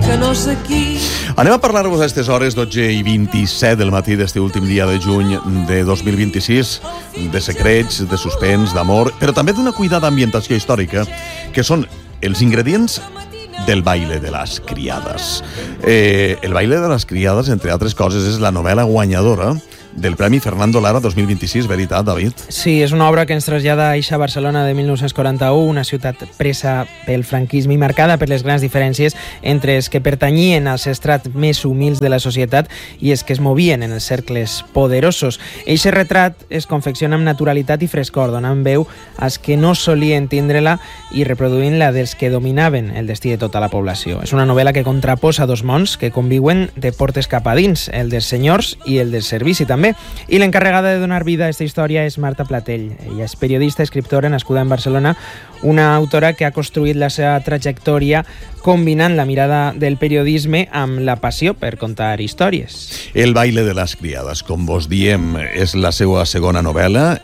que no sé qui. Anem a parlar-vos a aquestes hores, 12:27 del matí d'este últim dia de juny de 2026, de secrets, de suspens, d'amor, però també d'una cuidada ambientació històrica, que són els ingredients del baile de les criades. El baile de les criades, entre altres coses, és la novel·la guanyadora del Premi Fernando Lara 2026, veritat, David? Sí, és una obra que ens trasllada a eixa Barcelona de 1941, una ciutat presa pel franquisme i marcada per les grans diferències entre els que pertanyien als estrats més humils de la societat i els que es movien en els cercles poderosos. Eixe retrat es confecciona amb naturalitat i frescor, donant veu als que no solien tindre-la i reproduint-la dels que dominaven el destí de tota la població. És una novel·la que contraposa dos mons que conviuen de portes cap a dins, el dels senyors i el del servici també. I l'encarregada de donar vida a aquesta història és Marta Platell. Ella és periodista, escriptora, nascuda en Barcelona, una autora que ha construït la seva trajectòria combinant la mirada del periodisme amb la passió per contar històries. El baile de les criades, com vos diem, és la seva segona novel·la.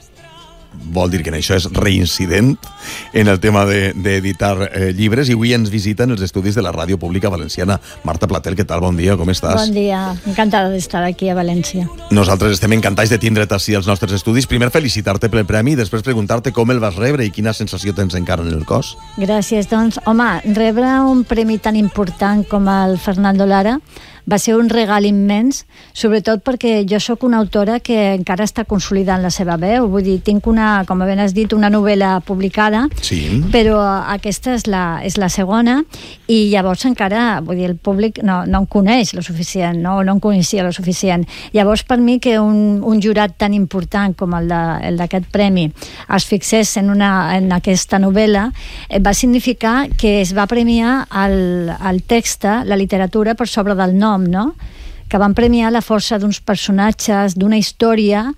Vol dir que en això és reincident en el tema d'editar llibres, i avui ens visiten els estudis de la Ràdio Pública Valenciana. Marta Platell, què tal? Bon dia, com estàs? Bon dia, encantada d'estar aquí a València. Nosaltres estem encantats de tindre't ací als nostres estudis. Primer, felicitar-te pel premi i després preguntar-te com el vas rebre i quina sensació tens encara en el cos. Gràcies. Doncs, home, rebre un premi tan important com el Fernando Lara va ser un regal immens, sobretot perquè jo sóc una autora que encara està consolidant la seva veu. Vull dir, tinc com ben has dit, una novel·la publicada, sí, però aquesta és la segona, i llavors encara, vull dir, el públic no em coneix lo suficient, no em coneixia lo suficient. Llavors, per mi, que un jurat tan important com el d'aquest premi es fixés en aquesta novel·la, va significar que es va premiar el text, la literatura, per sobre del nom, no? Que van premiar la força d'uns personatges, d'una història,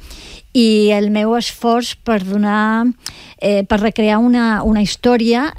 i el meu esforç per recrear una història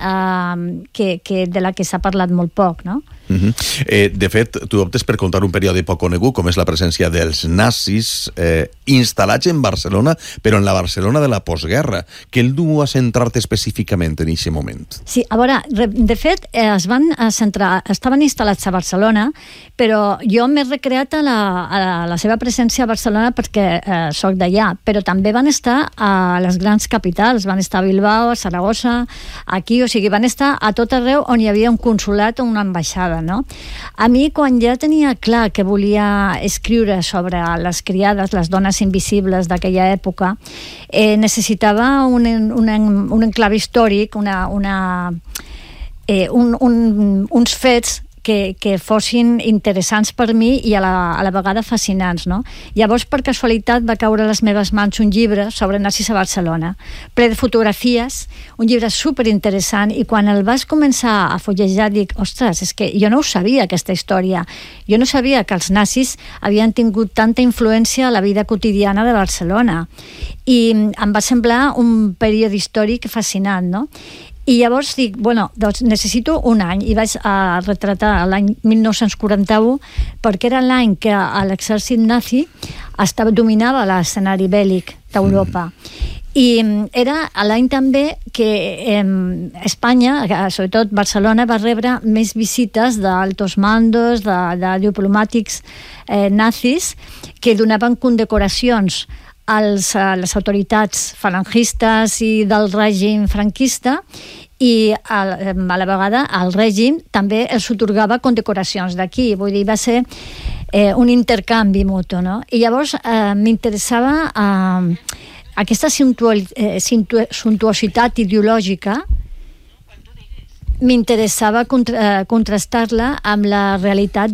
de la que s'ha parlat molt poc, no? De fet, tu optes per contar un període poc conegut, com és la presència dels nazis instal·lats en Barcelona, però en la Barcelona de la postguerra. Què el du a centrar-te específicament en aquest moment? Sí, a veure, de fet, estaven instal·lats a Barcelona, però jo m'he recreat a la seva presència a Barcelona perquè soc d'allà, però també van estar a les grans capitals, van estar a Bilbao, a Saragossa, aquí, o sigui, van estar a tot arreu on hi havia un consolat o una ambaixada, no? A mi, quan ja tenia clar que volia escriure sobre les criades, les dones invisibles d'aquella època, necessitava un enclave històric, uns fets que fossin interessants per mi i a la vegada fascinants, no? Llavors, per casualitat, va caure a les meves mans un llibre sobre nazis a Barcelona, ple de fotografies, un llibre superinteressant, i quan el vas començar a fullejar dic, ostres, és que jo no ho sabia, aquesta història. Jo no sabia que els nazis havien tingut tanta influència a la vida quotidiana de Barcelona. I em va semblar un període històric fascinant, no? I llavors dic, doncs necessito un any, i vaig retratar l'any 1941, perquè era l'any que l'exèrcit nazi dominava l'escenari bèl·lic d'Europa. I era l'any també que Espanya, sobretot Barcelona, va rebre més visites d'altos mandos, de diplomàtics nazis, que donaven condecoracions a les autoritats falangistes i del règim franquista, i a la vegada el règim també els atorgava condecoracions d'aquí. Vull dir, va ser un intercanvi mutu, no? I llavors m'interessava aquesta suntuositat ideològica, m'interessava contrastar-la amb la realitat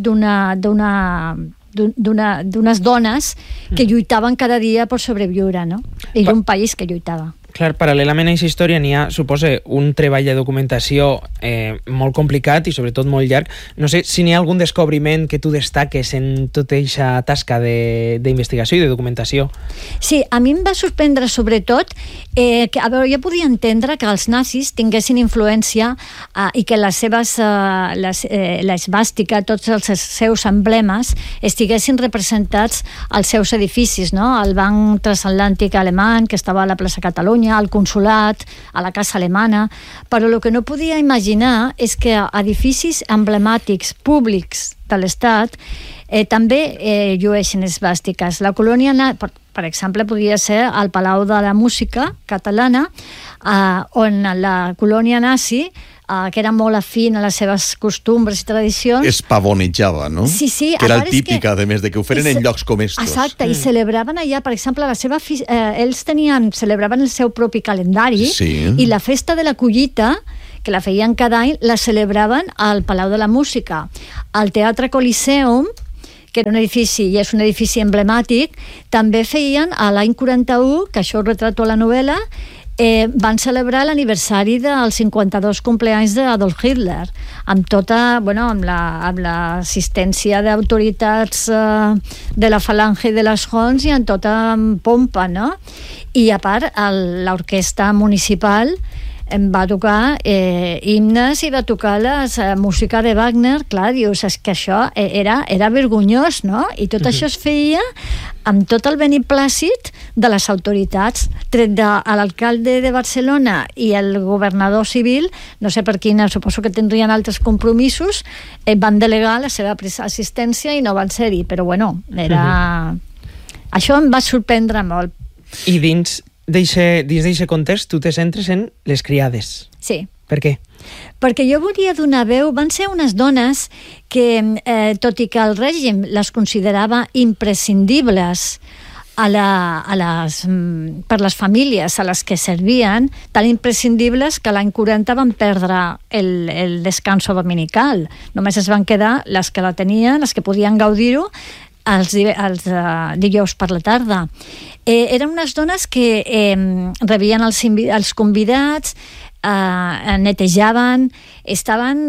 d'unes dones que lluitaven cada dia per sobreviure, no? I d'un país que lluitava. Clar, paral·lelament a aquesta història n'hi ha, suposa, un treball de documentació molt complicat i sobretot molt llarg. No sé si n'hi ha algun descobriment que tu destaques en tota aquesta tasca d'investigació i de documentació. Sí, a mi em va sorprendre sobretot que, a veure, jo podia entendre que els nazis tinguessin influència i que l'esvàstica, tots els seus emblemes, estiguessin representats als seus edificis, no? El Banc Transatlàntic Alemany, que estava a la plaça Catalunya, Polònia, al consulat, a la Casa Alemana, però el que no podia imaginar és que edificis emblemàtics públics de l'Estat també llueixen esvàstiques. La colònia, per exemple, podria ser al Palau de la Música Catalana, on la colònia nazi, que era molt afín a les seves costumbres i tradicions, es pavonejava, no? Sí, sí. Que era el típic, a més, de que ho feren en llocs com estos. Exacte, i celebraven allà, per exemple, ells celebraven el seu propi calendari, i la festa de la collita, que la feien cada any, la celebraven al Palau de la Música. Al Teatre Coliseum, que era un edifici, i és un edifici emblemàtic, també feien a l'any 41, que això ho retrato a la novel·la, van celebrar l'aniversari del 52 cumpleaños d'Adolf Hitler, amb tota, amb l'assistència d'autoritats de la Falange i de les Hons, i amb tota pompa, no? I a part, l'orquestra municipal va tocar himnes i va tocar la música de Wagner. Clar, dius, és que això era vergonyós, no? I tot això es feia amb tot el beneplàcit de les autoritats, tret de l'alcalde de Barcelona i el governador civil, no sé per quina, suposo que tindrien altres compromisos, van delegar la seva assistència i no van ser-hi, però això em va sorprendre molt. I dins d'aquest context tu te centres en les criades. Sí. Per què? Perquè jo volia donar veu, van ser unes dones que, tot i que el règim les considerava imprescindibles per les famílies a les que servien, tan imprescindibles que l'any 40 van perdre el descanso dominical. Només es van quedar les que la tenien, les que podien gaudir-ho, els dijous per la tarda. Eren unes dones que rebien els convidats, netejaven, estaven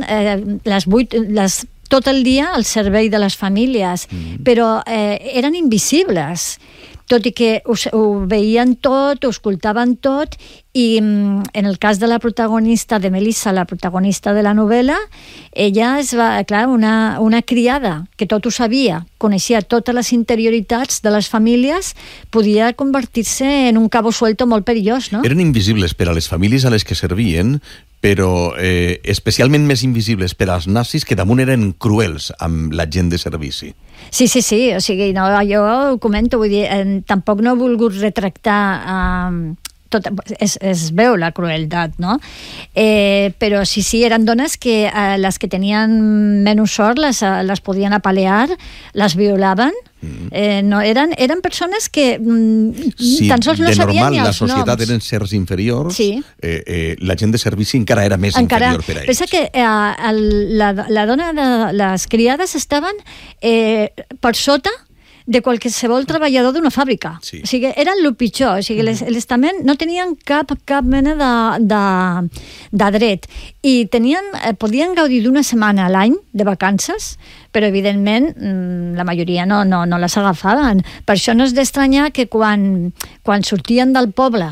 tot el dia al servei de les famílies, però eren invisibles, tot i que ho veien tot, ho escoltaven tot, i en el cas de la protagonista, de Melissa, la protagonista de la novel·la, ella una criada que tot ho sabia, coneixia totes les interioritats de les famílies, podia convertir-se en un cabo suelto molt perillós, no? Eren invisibles per a les famílies a les que servien, però especialment més invisibles per als nazis, que damunt eren cruels amb la gent de servici. Sí, o sigui, no, jo ho comento, vull dir, tampoc no he volgut retractar es veu la crueltat, no? Però sí, eren dones que les que tenien menys sort les podien apalear, les violaven. No, eren persones que tan sols no sabien ni els noms. De normal la societat eren certs inferiors, la gent de servici encara era més inferior per a ells. Pensa que la dona de les criades estaven per sota de qualsevol treballador d'una fàbrica. Sí. O sigui, eren el pitjor. O sigui, l'estament no tenien cap mena de dret. I podien gaudir d'una setmana a l'any de vacances, però evidentment la majoria no les agafaven. Per això no és d'estranyar que quan sortien del poble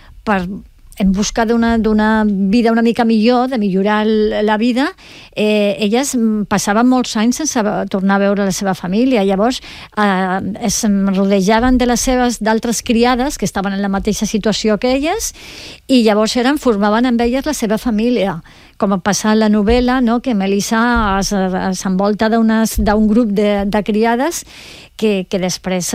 en busca d'una vida una mica millor, de millorar la vida, elles passaven molts anys sense tornar a veure la seva família. Llavors es rodejaven d'altres criades que estaven en la mateixa situació que elles, i llavors formaven amb elles la seva família, com passa en la novel·la, no? Que Melissa s'envolta d'un grup de criades que després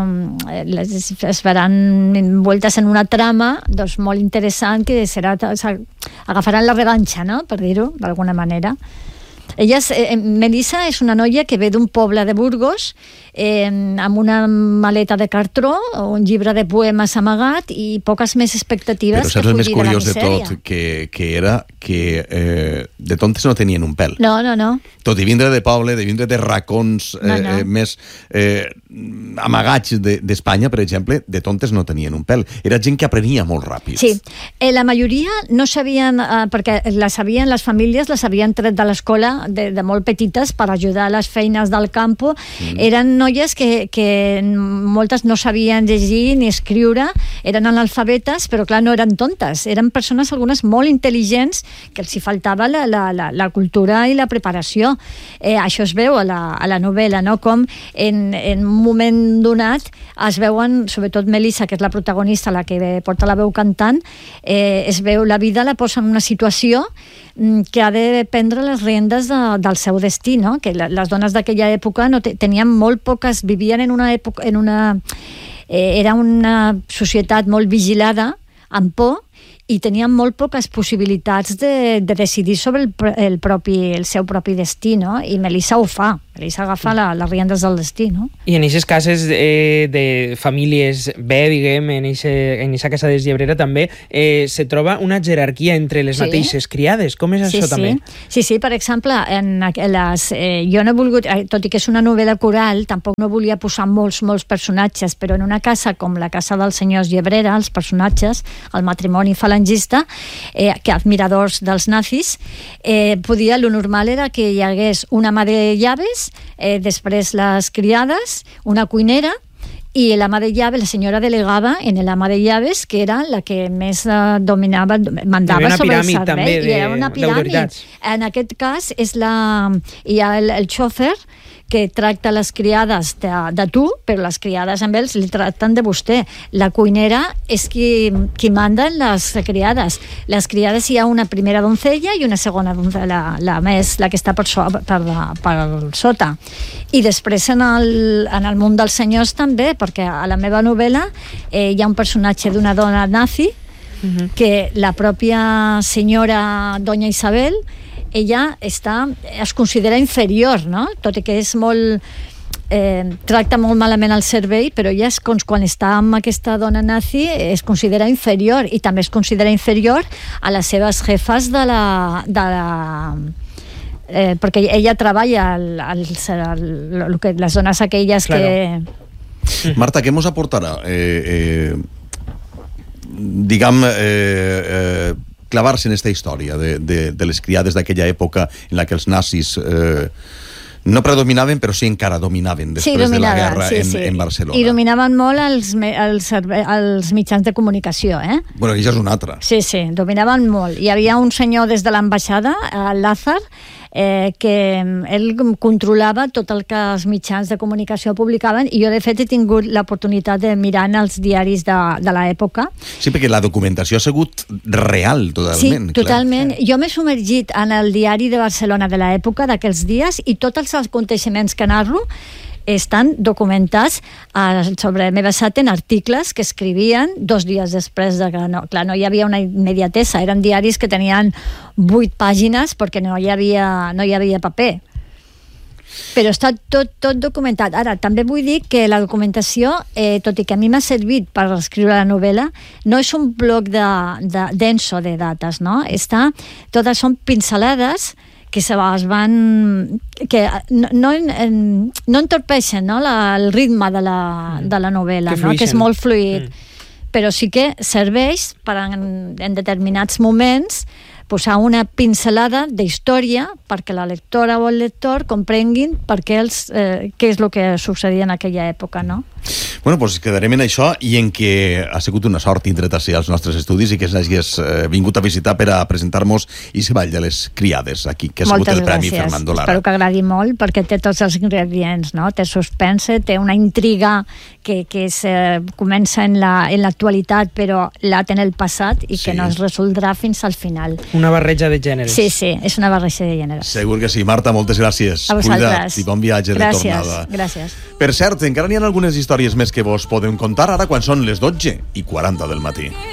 es veran envoltes en una trama molt interessant, que agafaran la revanxa, no? Per dir-ho d'alguna manera. Melissa és una noia que ve d'un poble de Burgos amb una maleta de cartró, un llibre de poemes amagat i poques més expectatives que fugir de la misèria. Però saps el més curiós de tot? Que era que de tontes no tenien un pèl. No. Tot i vindre de poble, de vindre de racons més amagats d'Espanya, per exemple, de tontes no tenien un pèl. Era gent que aprenia molt ràpid. Sí. La majoria no sabien, perquè les famílies les havien tret de l'escola de molt petites per ajudar a les feines del campo. Eren noies que moltes no sabien llegir ni escriure, eren analfabetes, però clar, no eren tontes, eren persones algunes molt intel·ligents que els hi faltava la cultura i la preparació. Això es veu a la novel·la, no? Com en un moment donat es veuen, sobretot Melissa, que és la protagonista, la que porta la veu cantant, es veu la vida, la posa en una situació que ha de prendre les riendes del seu destí, no? Que les dones d'aquella època tenien molt poques, vivien en una època, era una societat molt vigilada, amb por, i tenien molt poques possibilitats de decidir sobre el seu propi destí, no? I Melissa ho fa. Melissa agafa les riendes del destí, no? I en aquestes cases de famílies bé, diguem, en aquesta casa de Llebrera també se troba una jerarquia entre les mateixes criades. Com és això també? Sí, per exemple, jo no he volgut, tot i que és una novel·la coral, tampoc no volia posar molts personatges, però en una casa com la casa dels senyors Llebrera, els personatges, el matrimoni falangista, que admiradors dels nazis, lo normal era que hi hagués una ama de llaves, després les criades, una cuinera, i l'ama de llaves, la senyora delegava en l'ama de llaves, que era la que més dominava, mandava sobre el servei. Hi era una piràmide. En aquest cas hi ha el xòfer, que tracta les criades de tu, però les criades amb ells li tracten de vostè. La cuinera és qui manda en les criades. Les criades hi ha una primera doncella i una segona doncella, la que està per sota. I després en el món dels senyors també, perquè a la meva novel·la hi ha un personatge d'una dona nazi que la pròpia senyora Doña Isabel, ella es considera inferior, no? Tot i que és molt... tracta molt malament el servei, però ella quan està amb aquesta dona nazi es considera inferior, i també es considera inferior a les seves jefes perquè ella treballa les dones aquelles que... Marta, què mos aportarà? Clavar-se en aquesta història de les criades d'aquella època en la que els nazis no predominaven, però sí encara dominaven després de la guerra en Barcelona. I dominaven molt els mitjans de comunicació, Bueno, això és una altra. Sí, dominaven molt. Hi havia un senyor des de l'ambaixada, Lázar, que ell controlava tot el que els mitjans de comunicació publicaven, i jo de fet he tingut l'oportunitat de mirar en els diaris de l'època. Sí, perquè la documentació ha sigut real totalment. Sí, totalment. Clar. Jo m'he submergit en el diari de Barcelona de l'època d'aquells dies, i tots els aconteixements que narro estan documentats m'he basat en articles que escrivien 2 dies després de que no hi havia una immediatesa, eren diaris que tenien 8 pàgines perquè no hi havia paper, però està tot documentat. Ara, també vull dir que la documentació, tot i que a mi m'ha servit per escriure la novel·la, no és un bloc denso de dates, no? Totes són pincelades que no entorpeixen el ritme de la novel·la, que és molt fluid, però sí que serveix per en determinats moments posar una pincelada d'història perquè la lectora o el lector comprenguin què és el que succeïa en aquella època, no? Bueno, doncs quedarem en això, i en que ha sigut una sort tindre-te als nostres estudis i que hagis vingut a visitar per a presentar-nos i Ball de les criades aquí, que ha sigut el Premi Fernando Lara. Espero que agradi molt, perquè té tots els ingredients, no? Té suspense, té una intriga que comença en l'actualitat, però l'at en el passat, i que no es resoldrà fins al final. Una barreja de gèneres. Sí, és una barreja de gèneres. Segur que sí. Marta, moltes gràcies. A vosaltres. Cuida't i bon viatge de tornada. Gràcies. Per cert, encara n'hi ha algunes històries més que vos podem contar ara quan són les 12:40 del matí.